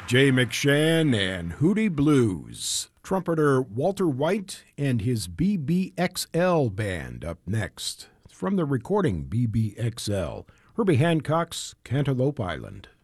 Jay McShann and Hootie Blues. Trumpeter Walter White and his BBXL band up next. From the recording BBXL, Herbie Hancock's Cantaloupe Island.